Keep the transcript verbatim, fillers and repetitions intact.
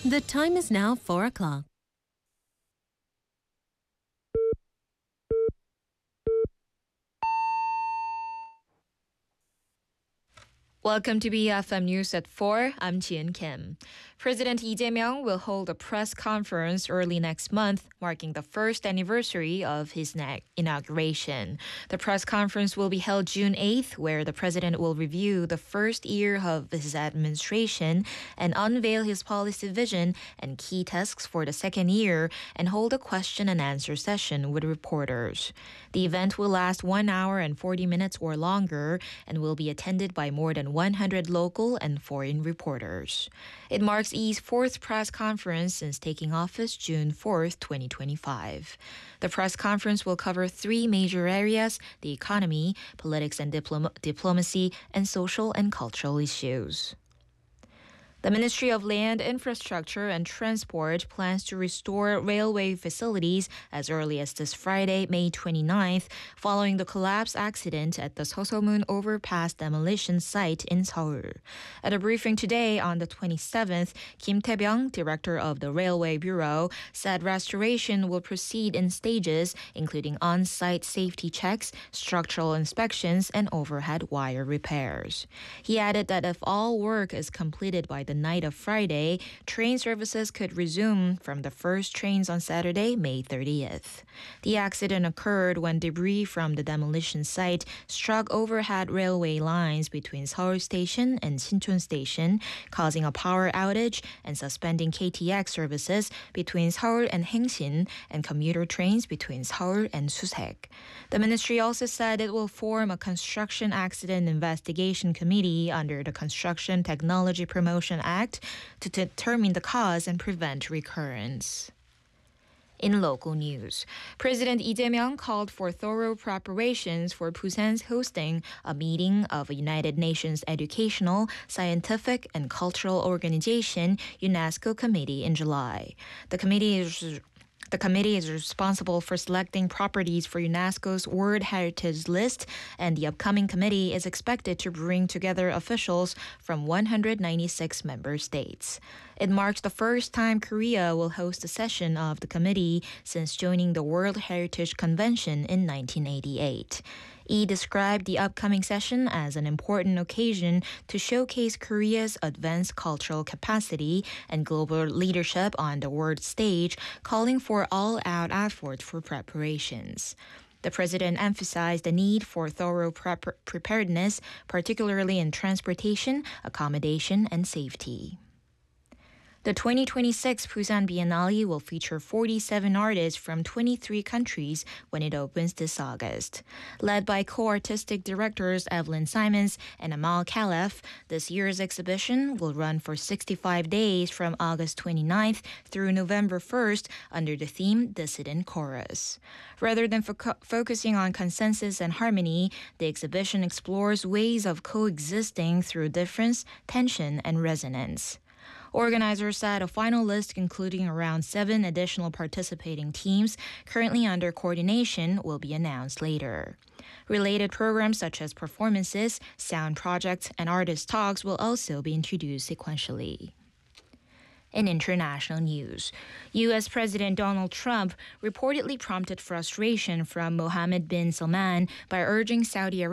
The time is now four o'clock. Welcome to B F M News at four. I'm Jian Kim. President Lee Jae-myung will hold a press conference early next month, marking the first anniversary of his inauguration. The press conference will be held June eighth, where the president will review the first year of his administration and unveil his policy vision and key tasks for the second year and hold a question and answer session with reporters. The event will last one hour and forty minutes or longer and will be attended by more than one hundred local and foreign reporters. It marks Lee's fourth press conference since taking office June fourth, twenty twenty-five. The press conference will cover three major areas: the economy, politics and diplom- diplomacy, and social and cultural issues. The Ministry of Land, Infrastructure and Transport plans to restore railway facilities as early as this Friday, May twenty-ninth, following the collapse accident at the Seosomun Overpass demolition site in Seoul. At a briefing today on the twenty-seventh, Kim Tae-byung, director of the Railway Bureau, said restoration will proceed in stages, including on-site safety checks, structural inspections, and overhead wire repairs. He added that if all work is completed by the night of Friday, train services could resume from the first trains on Saturday, May thirtieth. The accident occurred when debris from the demolition site struck overhead railway lines between Seoul Station and Sinchon Station, causing a power outage and suspending K T X services between Seoul and Haengsin and commuter trains between Seoul and Susek. The ministry also said it will form a construction accident investigation committee under the Construction Technology Promotion Act to determine the cause and prevent recurrence. In local news, President Lee Jae-myung called for thorough preparations for Busan's hosting a meeting of a United Nations Educational, Scientific and Cultural Organization UNESCO committee in July. The committee is The committee is responsible for selecting properties for UNESCO's World Heritage List, and the upcoming committee is expected to bring together officials from one hundred ninety-six member states. It marks the first time Korea will host a session of the committee since joining the World Heritage Convention in nineteen eighty-eight. Lee described the upcoming session as an important occasion to showcase Korea's advanced cultural capacity and global leadership on the world stage, calling for all-out effort for preparations. The president emphasized the need for thorough prep- preparedness, particularly in transportation, accommodation, and safety. The twenty twenty-six Busan Biennale will feature forty-seven artists from twenty-three countries when it opens this August. Led by co-artistic directors Evelyn Simons and Amal Khalef, this year's exhibition will run for sixty-five days from August twenty-ninth through November first under the theme Dissident Chorus. Rather than fo- focusing on consensus and harmony, the exhibition explores ways of coexisting through difference, tension, and resonance. Organizers said a final list including around seven additional participating teams currently under coordination will be announced later. Related programs such as performances, sound projects, and artist talks will also be introduced sequentially. In international news, U S President Donald Trump reportedly prompted frustration from Mohammed bin Salman by urging Saudi Arabia